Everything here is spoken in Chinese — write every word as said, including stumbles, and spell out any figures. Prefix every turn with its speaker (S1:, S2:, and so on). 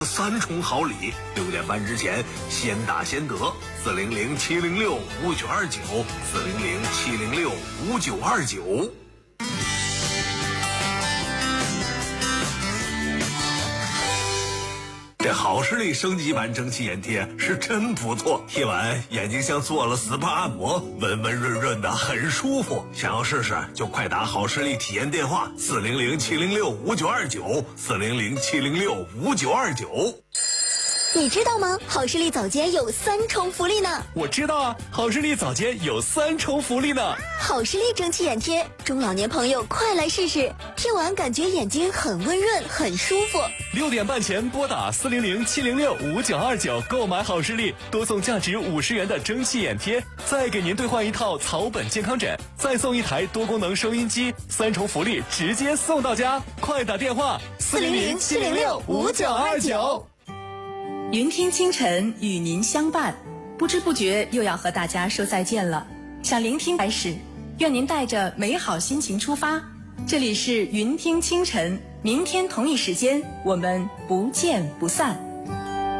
S1: 三重好礼，六点半之前先打先得。四零零七零六五九二九，四零零七零六五九二九。这好视力升级版蒸汽眼贴是真不错，贴完眼睛像做了 S P A 按摩，温温润润的，很舒服。想要试试就快打好视力体验电话四零零七零六五九二九，四零零七零六五九二九。
S2: 你知道吗？好视力早间有三重福利呢。
S3: 我知道啊，好视力早间有三重福利呢。
S2: 好视力蒸汽眼贴，中老年朋友快来试试，贴完感觉眼睛很温润，很舒服。
S3: 六点半前拨打四零零七零六五九二九购买好视力，多送价值五十元的蒸汽眼贴，再给您兑换一套草本健康枕，再送一台多功能收音机，三重福利直接送到家。快打电话
S2: 四零零七零六五九二九。
S4: 云听清晨与您相伴，不知不觉又要和大家说再见了。想聆听开始，愿您带着美好心情出发。这里是云听清晨，明天同一时间我们不见不散。